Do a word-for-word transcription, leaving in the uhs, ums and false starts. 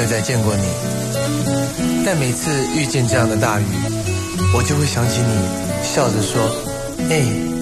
再见过你，但每次遇见这样的大雨，我就会想起你笑着说：“哎。”